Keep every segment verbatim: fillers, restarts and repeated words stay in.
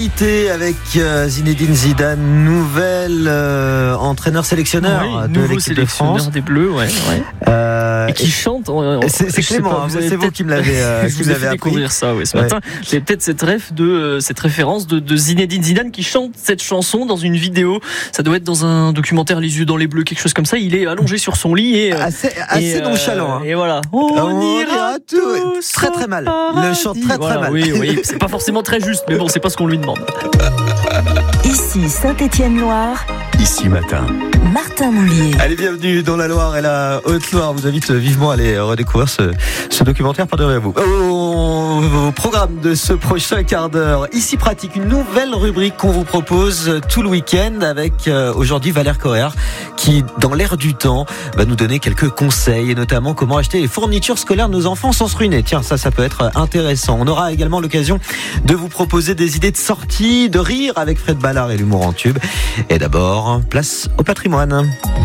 Avec euh, Zinedine Zidane, nouvel euh, entraîneur sélectionneur oui, de nouveau l'équipe de France des Bleus, ouais, ouais. Euh, et qui chante. On, c'est c'est Clément, pas, hein, vous c'est vous qui me l'avez, euh, je qui vous me ai l'avez fait appris. découvrir ça, oui, ce ouais. matin. C'est peut-être cette ref de euh, cette référence de, de Zinedine Zidane qui chante cette chanson dans une vidéo. Ça doit être dans un documentaire Les yeux dans les bleus, quelque chose comme ça. Il est allongé sur son lit et euh, assez, assez et, nonchalant. Hein. Et voilà. On, on ira, ira tous très très mal. Il le chante très très voilà, mal. Oui, oui. C'est pas forcément très juste, mais bon, c'est pas ce qu'on lui demande. Ici Saint-Étienne-Loire. Ici matin. Martin Moulier. Allez, bienvenue dans la Loire et la Haute-Loire. Je vous invite vivement à aller redécouvrir ce, ce documentaire. Pardonnez-vous. Au, au programme de ce prochain quart d'heure, Ici Pratique, une nouvelle rubrique qu'on vous propose tout le week-end avec euh, aujourd'hui Valère Correa qui, dans l'air du temps, va nous donner quelques conseils et notamment comment acheter les fournitures scolaires de nos enfants sans se ruiner. Tiens, ça, ça peut être intéressant. On aura également l'occasion de vous proposer des idées de sortie, de rire avec Fred Ballard et l'humour en tube. Et d'abord, place au patrimoine.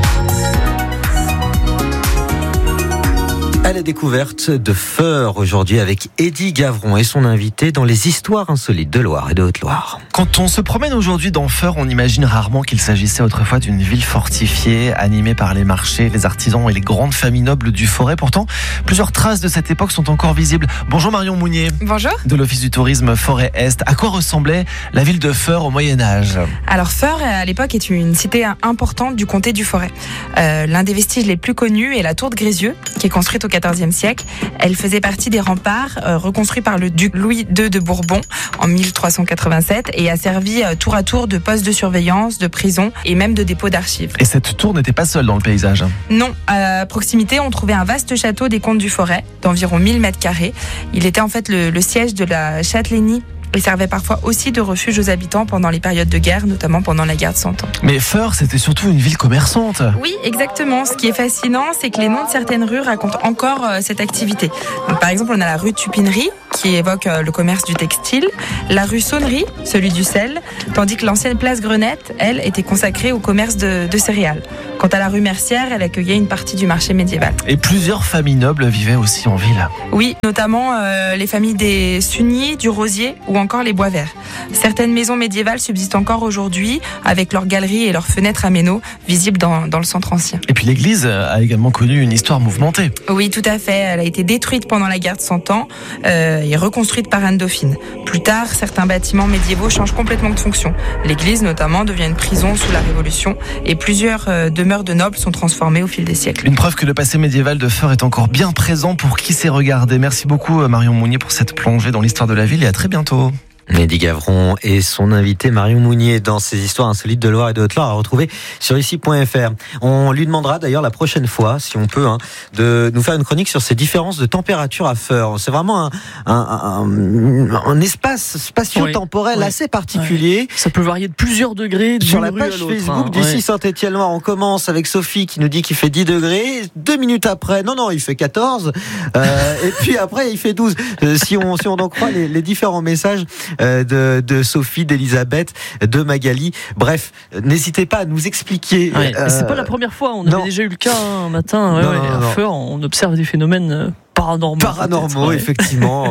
À la découverte de Feur aujourd'hui avec Eddy Gavron et son invité dans les histoires insolites de Loire et de Haute-Loire. Quand on se promène aujourd'hui dans Feur, on imagine rarement qu'il s'agissait autrefois d'une ville fortifiée, animée par les marchés, les artisans et les grandes familles nobles du Forêt. Pourtant, plusieurs traces de cette époque sont encore visibles. Bonjour Marion Mounier. Bonjour. De l'Office du tourisme Forêt-Est. À quoi ressemblait la ville de Feur au Moyen-Âge ? Alors Feur, à l'époque, est une cité importante du comté du Forêt. Euh, l'un des vestiges les plus connus est la tour de Grézieux, qui est construite au quatorzième siècle. Elle faisait partie des remparts euh, reconstruits par le duc Louis deux de Bourbon en mille trois cent quatre-vingt-sept et a servi euh, tour à tour de poste de surveillance, de prison et même de dépôt d'archives. Et cette tour n'était pas seule dans le paysage ? Non, à proximité, on trouvait un vaste château des comtes du Forêt d'environ mille mètres carrés. Il était en fait le, le siège de la châtellenie et servait parfois aussi de refuge aux habitants pendant les périodes de guerre, notamment pendant la guerre de Cent Ans. Mais Feur, c'était surtout une ville commerçante. Oui, exactement. Ce qui est fascinant, c'est que les noms de certaines rues racontent encore euh, cette activité. Donc, par exemple, on a la rue Tupinerie, qui évoque euh, le commerce du textile, la rue Saunerie, celui du sel, tandis que l'ancienne place Grenette, elle, était consacrée au commerce de, de céréales. Quant à la rue Mercière, elle accueillait une partie du marché médiéval. Et plusieurs familles nobles vivaient aussi en ville. Oui, notamment euh, les familles des Sugny, du Rosier ou encore les Boisverts. Certaines maisons médiévales subsistent encore aujourd'hui avec leurs galeries et leurs fenêtres à méneaux visibles dans, dans le centre ancien. Et puis l'église a également connu une histoire mouvementée. Oui, tout à fait. Elle a été détruite pendant la guerre de Cent Ans euh, et reconstruite par Anne Dauphine. Plus tard, certains bâtiments médiévaux changent complètement de fonction. L'église, notamment, devient une prison sous la Révolution et plusieurs euh, demeures de nobles sont transformées au fil des siècles. Une preuve que le passé médiéval de Feur est encore bien présent pour qui sait regarder. Merci beaucoup Marion Mounier pour cette plongée dans l'histoire de la ville et à très bientôt. Eddy Gavron et son invité Marion Mounier dans ses histoires insolites de Loire et de Haute-Loire à retrouver sur ici point f r. On lui demandera d'ailleurs la prochaine fois, si on peut, hein, de nous faire une chronique sur ces différences de température à Feur. C'est vraiment un, un, un, un espace spatio-temporel oui, assez particulier. Ouais. Ça peut varier de plusieurs degrés sur la page Facebook d'ici ouais. Saint-Étienne-Loire. On commence avec Sophie qui nous dit qu'il fait dix degrés. Deux minutes après, non, non, il fait quatorze. Euh, et puis après, il fait douze. Euh, si on, si on en croit les, les différents messages De, de Sophie, d'Elisabeth, de Magali. Bref, n'hésitez pas à nous expliquer. Ouais, euh... C'est pas la première fois. On non. avait déjà eu le cas un matin. Ouais, non, ouais, non, à Feur, on observe des phénomènes paranormaux. Paranormaux, ouais. Effectivement.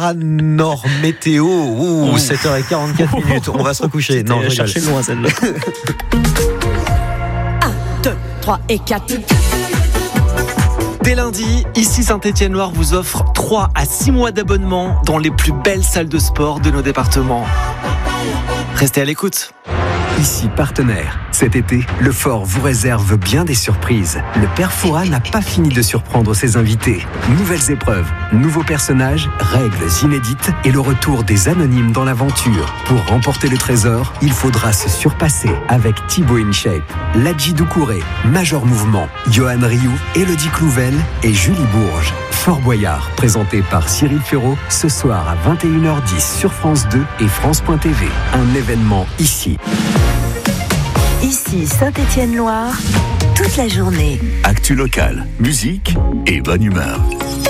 Paranormétéo. Ouh, Ouh. sept heures quarante-quatre minutes. On va se recoucher. C'était non, je chercher loin celle-là. un, deux, trois et quatre. Dès lundi, ici Saint-Étienne-Loire vous offre trois à six mois d'abonnement dans les plus belles salles de sport de nos départements. Restez à l'écoute. Ici partenaire. Cet été, le Fort vous réserve bien des surprises. Le Père Fouras n'a pas fini de surprendre ses invités. Nouvelles épreuves, nouveaux personnages, règles inédites et le retour des anonymes dans l'aventure. Pour remporter le trésor, il faudra se surpasser avec Thibaut InShape, Ladji Doucouré, Major Mouvement, Johan Rioux, Élodie Clouvel et Julie Bourges. Fort Boyard, présenté par Cyril Ferraud, ce soir à vingt et une heures dix sur France deux et France point T V. Un événement ici. Ici Saint-Étienne-Loire, toute la journée. Actu locale, musique et bonne humeur.